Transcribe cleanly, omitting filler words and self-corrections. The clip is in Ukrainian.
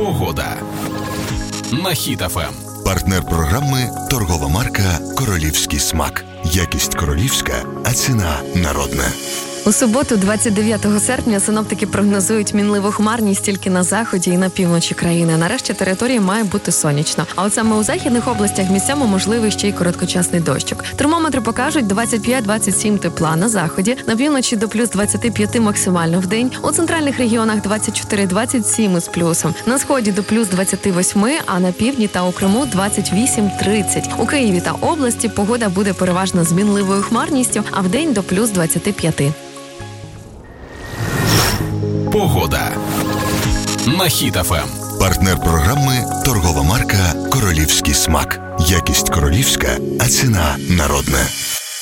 Погода на Хіт ФМ. Партнер програми – торгова марка «Королівський смак». Якість королівська, а ціна народна. У суботу, 29 серпня, синоптики прогнозують мінливу хмарність тільки на заході і на півночі країни. Нарешті території має бути сонячно. А от саме у західних областях місцями можливий ще й короткочасний дощик. Термометри покажуть 25-27 тепла на заході, на півночі до плюс 25 максимально в день, у центральних регіонах 24-27 з плюсом, на сході до плюс 28, а на півдні та у Криму 28-30. У Києві та області погода буде переважно з мінливою хмарністю, а в день до плюс 25. Погода на Хіт ФМ. Партнер програми – торгова марка «Королівський смак». Якість королівська, а ціна народна.